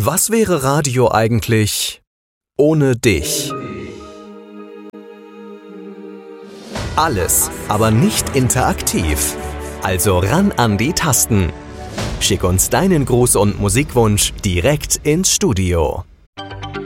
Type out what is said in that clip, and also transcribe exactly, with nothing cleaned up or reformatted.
Was wäre Radio eigentlich ohne dich? Alles, aber nicht interaktiv. Also ran an die Tasten. Schick uns deinen Gruß und Musikwunsch direkt ins Studio.